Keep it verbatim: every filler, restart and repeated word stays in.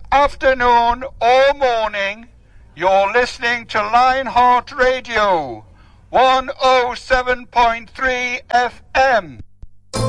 afternoon, or morning, you're listening to Lionheart Radio, one oh seven point three F M.